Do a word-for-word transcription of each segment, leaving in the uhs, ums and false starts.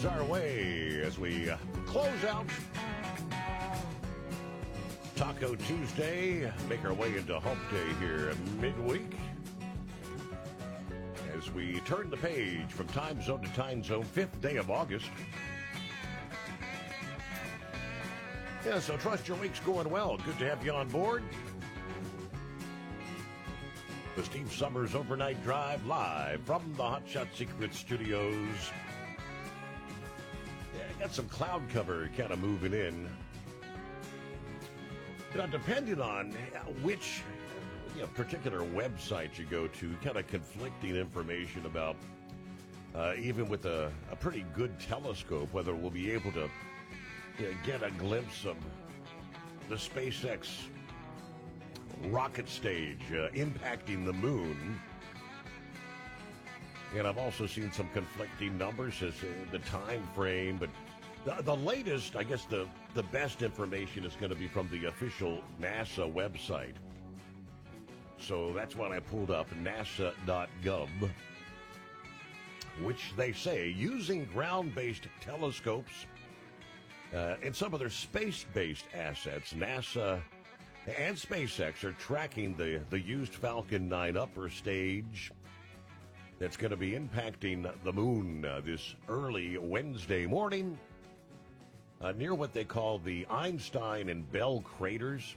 our way as we uh, close out Taco Tuesday, make our way into Hump Day here midweek as we turn the page from time zone to time zone, fifth day of August. Yeah, so trust your week's going well. Good to have you on board. The Steve Summers Overnight Drive live from the Hot Shot Secret Studios. Yeah, got some cloud cover kind of moving in. You know, depending on which you know, particular website you go to, kind of conflicting information about, uh, even with a, a pretty good telescope, whether we'll be able to you know, get a glimpse of the SpaceX rocket stage uh, impacting the moon. And I've also seen some conflicting numbers as uh, the time frame, but the, the latest, I guess the, the best information is going to be from the official NASA website. So that's what I pulled up, nasa dot gov, which they say, using ground-based telescopes uh, and some of their space-based assets, NASA and SpaceX are tracking the, the used Falcon nine upper stage that's going to be impacting the moon uh, this early Wednesday morning uh, near what they call the Einstein and Bell craters.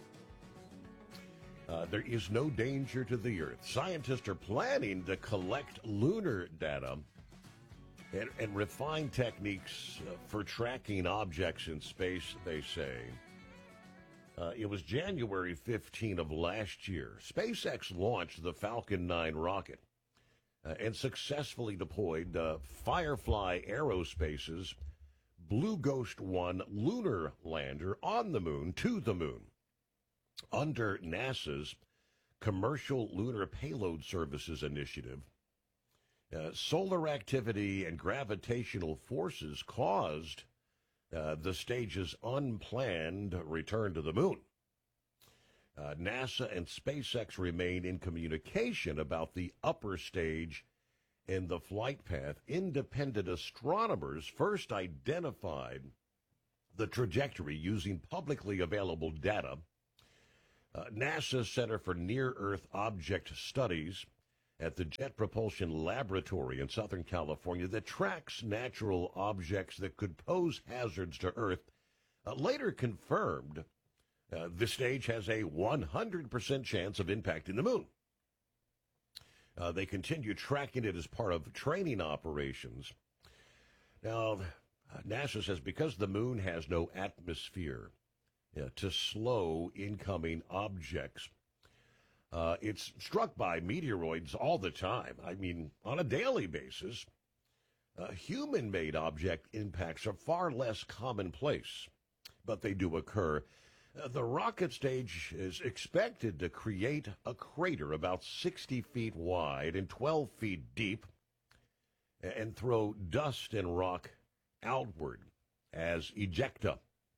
Uh, there is no danger to the Earth. Scientists are planning to collect lunar data and, and refine techniques uh, for tracking objects in space, they say. Uh, it was January fifteenth of last year. SpaceX launched the Falcon nine rocket uh, and successfully deployed uh, Firefly Aerospace's Blue Ghost one lunar lander on the moon to the moon under NASA's Commercial Lunar Payload Services initiative. Uh, solar activity and gravitational forces caused Uh, the stage's unplanned return to the moon. Uh, NASA and SpaceX remain in communication about the upper stage and the flight path. Independent astronomers first identified the trajectory using publicly available data. Uh, NASA's Center for Near-Earth Object Studies at the Jet Propulsion Laboratory in Southern California that tracks natural objects that could pose hazards to Earth, uh, later confirmed uh, the stage has a one hundred percent chance of impacting the moon. Uh, they continue tracking it as part of training operations. Now, uh, NASA says because the moon has no atmosphere uh, to slow incoming objects, Uh, it's struck by meteoroids all the time. I mean, on a daily basis. Uh, human-made object impacts are far less commonplace, but they do occur. Uh, the rocket stage is expected to create a crater about sixty feet wide and twelve feet deep and throw dust and rock outward as ejecta.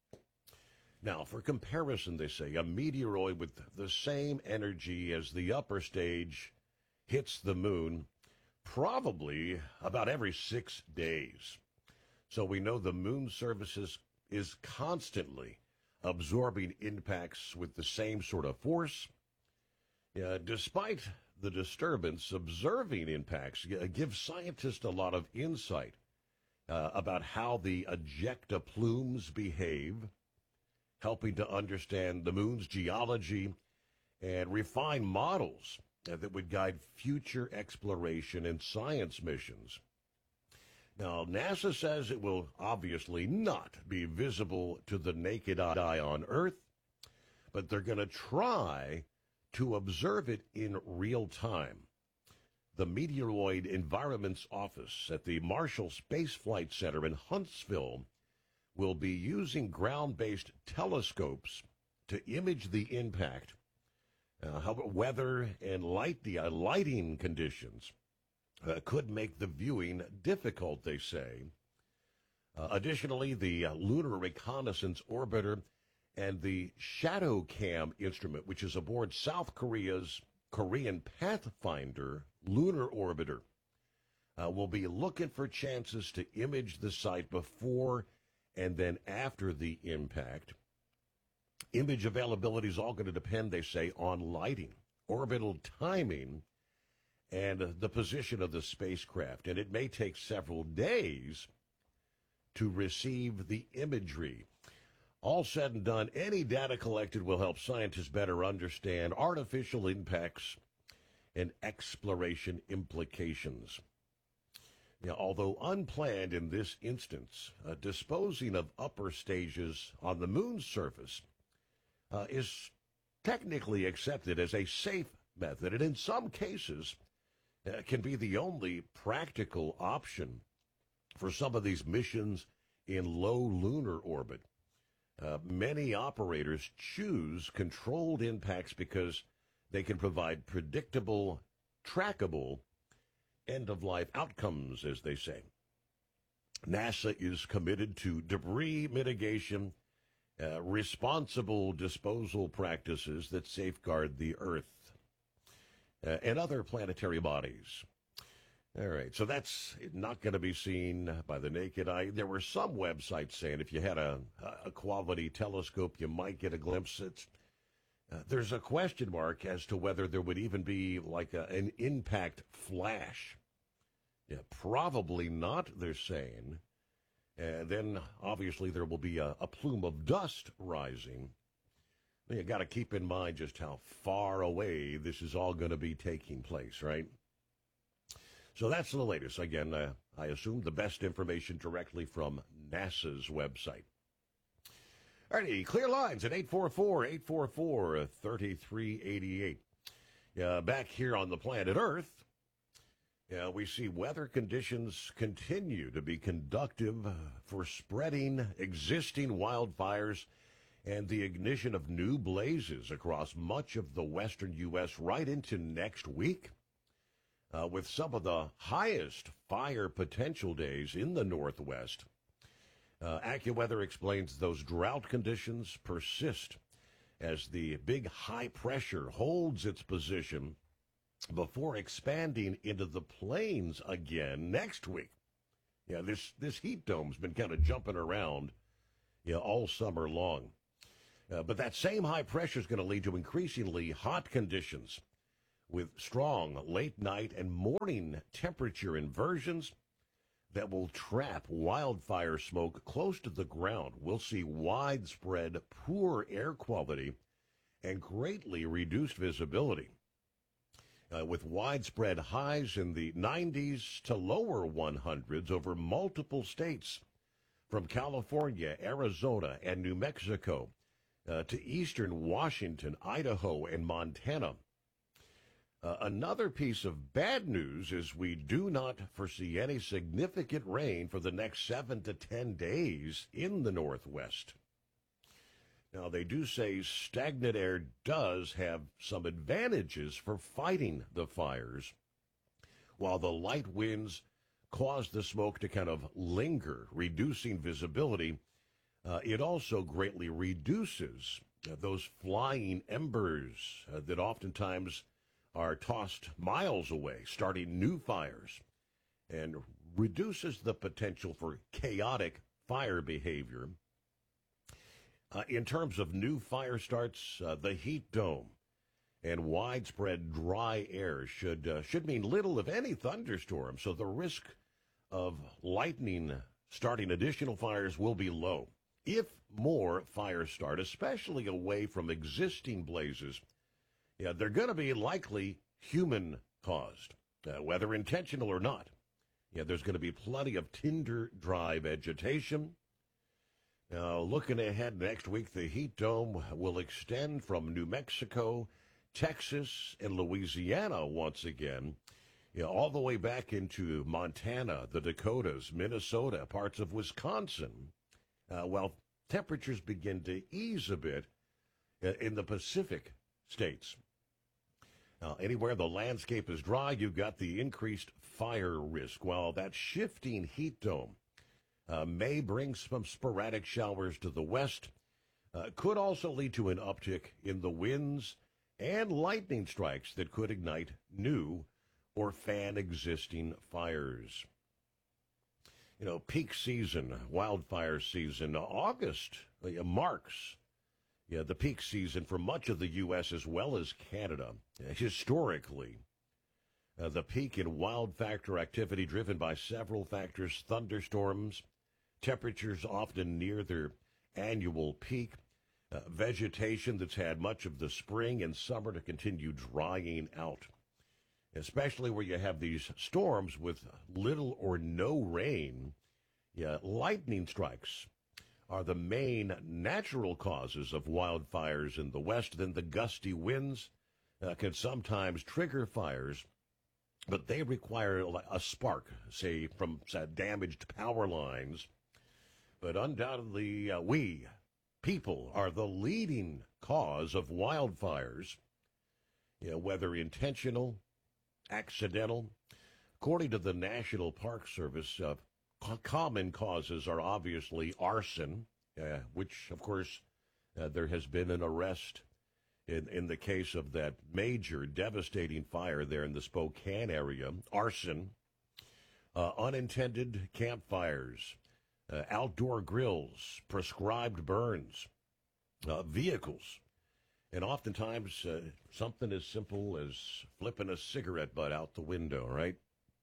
Now, for comparison, they say, a meteoroid with the same energy as the upper stage hits the moon probably about every six days. So we know the moon's surface is, is constantly absorbing impacts with the same sort of force. Uh, despite the disturbance, observing impacts gives scientists a lot of insight uh, about how the ejecta plumes behave, helping to understand the moon's geology and refine models that would guide future exploration and science missions. Now, NASA says it will obviously not be visible to the naked eye on Earth, but they're going to try to observe it in real time. The Meteoroid Environments Office at the Marshall Space Flight Center in Huntsville will be using ground-based telescopes to image the impact, uh, how weather and light, the uh, lighting conditions uh, could make the viewing difficult, they say. Uh, additionally, the uh, Lunar Reconnaissance Orbiter and the ShadowCam instrument, which is aboard South Korea's Korean Pathfinder lunar orbiter, Uh, we'll be looking for chances to image the site before and then after the impact. Image availability is all going to depend, they say, on lighting, orbital timing, and the position of the spacecraft. And it may take several days to receive the imagery. All said and done, any data collected will help scientists better understand artificial impacts and exploration implications. Now, although unplanned in this instance, uh, disposing of upper stages on the moon's surface uh, is technically accepted as a safe method, and in some cases uh, can be the only practical option for some of these missions in low lunar orbit. Uh, many operators choose controlled impacts because they can provide predictable, trackable, end-of-life outcomes, as they say. NASA is committed to debris mitigation, uh, responsible disposal practices that safeguard the Earth uh, and other planetary bodies. All right, so that's not going to be seen by the naked eye. There were some websites saying if you had a, a quality telescope, you might get a glimpse. It's, uh, there's a question mark as to whether there would even be like a, an impact flash. Yeah, probably not, they're saying. And then, obviously, there will be a, a plume of dust rising. You got to keep in mind just how far away this is all going to be taking place, right? So that's the latest. Again, uh, I assume the best information directly from NASA's website. All righty, clear lines at eight four four, eight four four, three three eight eight. Uh, back here on the planet Earth, uh, we see weather conditions continue to be conducive for spreading existing wildfires and the ignition of new blazes across much of the western U S right into next week. Uh, with some of the highest fire potential days in the Northwest. Uh, AccuWeather explains those drought conditions persist as the big high pressure holds its position before expanding into the plains again next week. Yeah, this, this heat dome's been kind of jumping around yeah, all summer long. Uh, but that same high pressure is going to lead to increasingly hot conditions, with strong late-night and morning temperature inversions that will trap wildfire smoke close to the ground. We'll see widespread poor air quality and greatly reduced visibility, uh, with widespread highs in the nineties to lower hundreds over multiple states, from California, Arizona, and New Mexico uh, to eastern Washington, Idaho, and Montana. Uh, another piece of bad news is we do not foresee any significant rain for the next seven to ten days in the Northwest. Now, they do say stagnant air does have some advantages for fighting the fires. While the light winds cause the smoke to kind of linger, reducing visibility, uh, it also greatly reduces uh, those flying embers uh, that oftentimes are tossed miles away, starting new fires, and reduces the potential for chaotic fire behavior. Uh, in terms of new fire starts, uh, the heat dome and widespread dry air should uh, should mean little, if any, thunderstorm, so the risk of lightning starting additional fires will be low. If more fires start, especially away from existing blazes, yeah, they're going to be likely human-caused, uh, whether intentional or not. Yeah, there's going to be plenty of tinder-dry vegetation. Now, looking ahead next week, the heat dome will extend from New Mexico, Texas, and Louisiana once again, yeah, all the way back into Montana, the Dakotas, Minnesota, parts of Wisconsin, uh, while temperatures begin to ease a bit uh, in the Pacific states. Now, anywhere the landscape is dry, you've got the increased fire risk. While that shifting heat dome uh, may bring some sporadic showers to the west, uh, could also lead to an uptick in the winds and lightning strikes that could ignite new or fan existing fires. You know, peak season, wildfire season, August uh, marks yeah, the peak season for much of the U S as well as Canada. Historically, uh, the peak in wild factor activity driven by several factors, thunderstorms, temperatures often near their annual peak, uh, vegetation that's had much of the spring and summer to continue drying out, especially where you have these storms with little or no rain. Yeah, lightning strikes are the main natural causes of wildfires in the West. Then the gusty winds uh, can sometimes trigger fires, but they require a spark, say, from uh, damaged power lines. But undoubtedly, uh, we, people, are the leading cause of wildfires, you know, whether intentional, accidental. According to the National Park Service, uh, co- common causes are obviously arson, uh, which, of course, uh, there has been an arrest in, in the case of that major devastating fire there in the Spokane area. Arson, uh, unintended campfires, uh, outdoor grills, prescribed burns, uh, vehicles, and oftentimes uh, something as simple as flipping a cigarette butt out the window, right?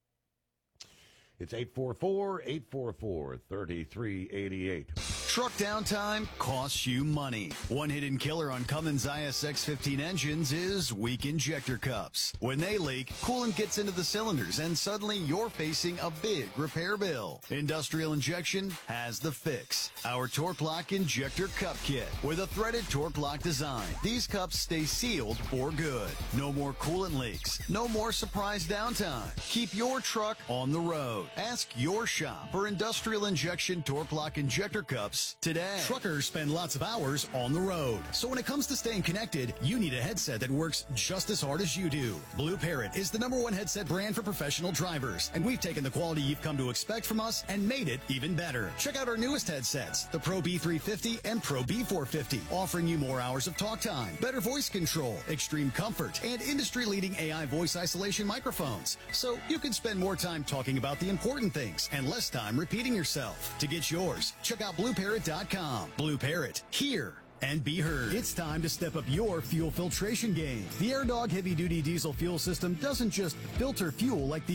It's eight four four, eight four four, three three eight eight. Truck downtime costs you money. One hidden killer on Cummins I S X fifteen engines is weak injector cups. When they leak, coolant gets into the cylinders and suddenly you're facing a big repair bill. Industrial Injection has the fix. Our Torque Lock Injector Cup Kit with a threaded Torque Lock design. These cups stay sealed for good. No more coolant leaks. No more surprise downtime. Keep your truck on the road. Ask your shop for Industrial Injection Torque Lock Injector Cups today. Truckers spend lots of hours on the road. So when it comes to staying connected, you need a headset that works just as hard as you do. Blue Parrot is the number one headset brand for professional drivers. And we've taken the quality you've come to expect from us and made it even better. Check out our newest headsets, the Pro B three fifty and Pro B four fifty, offering you more hours of talk time, better voice control, extreme comfort, and industry-leading A I voice isolation microphones. So you can spend more time talking about the important things and less time repeating yourself. To get yours, check out blue parrot dot com. Blue Parrot, hear and be heard. It's time to step up your fuel filtration game. The AirDog heavy-duty diesel fuel system doesn't just filter fuel like the